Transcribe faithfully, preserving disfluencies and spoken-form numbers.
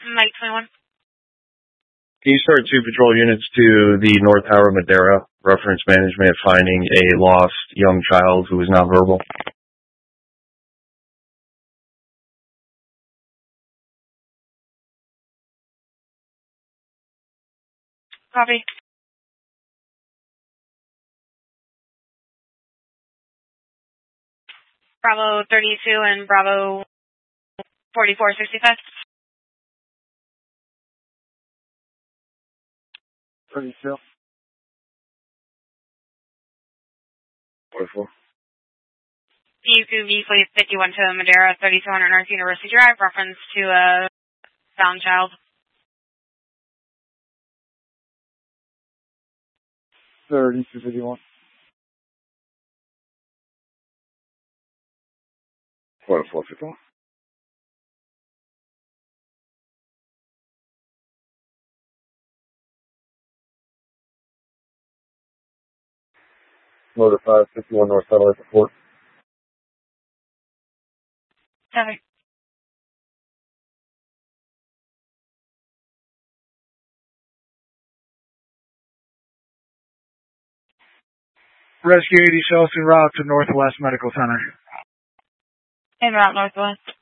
Mike twenty-one. Can you start two patrol units to the North Tower Madera, reference management finding a lost young child who is nonverbal? Copy. Bravo thirty-two and Bravo forty-four sixty-five. thirty-two. forty-four. U Q V Fleet fifty-one to Madera, thirty-two hundred North University Drive, reference to a found child. thirty-two fifty-one. forty-four fifty-one. Motor five fifty-one North Satellite Report. Copy. Rescue eighty Shelton route to Northwest Medical Center. En route northwest.